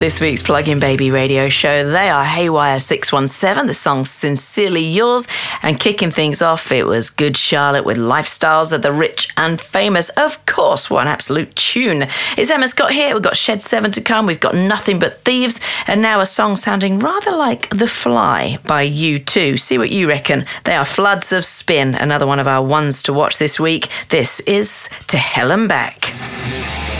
This week's Plug-in Baby radio show, they are Haywire 617, the song Sincerely Yours, and kicking things off, it was Good Charlotte with Lifestyles of the Rich and Famous. Of course, what an absolute tune. It's Emma Scott here, we've got Shed 7 to come, we've got Nothing But Thieves, and now a song sounding rather like The Fly by U2. See what you reckon. They are Floods of Spin, another one of our ones to watch this week. This is To Hell and Back.